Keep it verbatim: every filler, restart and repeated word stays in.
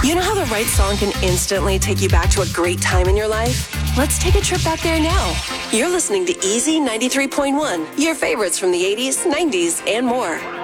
You know how the right song can instantly take you back to a great time in your life? Let's take a trip back there now. You're listening to Easy ninety-three point one, your favorites from the eighties, nineties, and more.